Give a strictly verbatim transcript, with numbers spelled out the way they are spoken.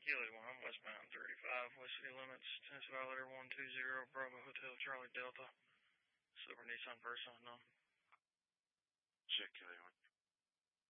Gilly one, I'm westbound thirty-five, West City Limits, Tennessee Violator one two zero, Bravo Hotel Charlie Delta, Silver Nissan Versa unknown. Check Gilly one.